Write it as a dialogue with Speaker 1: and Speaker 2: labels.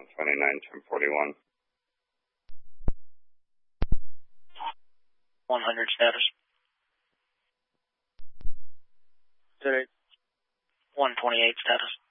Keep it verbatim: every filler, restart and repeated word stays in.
Speaker 1: one twenty-nine, ten forty-one.
Speaker 2: one hundred status.
Speaker 3: Today.
Speaker 2: one twenty-eight status.